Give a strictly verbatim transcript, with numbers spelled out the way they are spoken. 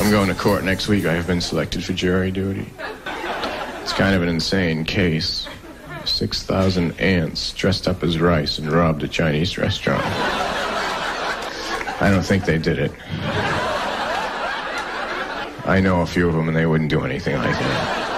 I'm going to court next week. I have been selected for jury duty. It's kind of an insane case. six thousand ants dressed up as rice and robbed a Chinese restaurant. I don't think they did it. I know a few of them, and they wouldn't do anything like that.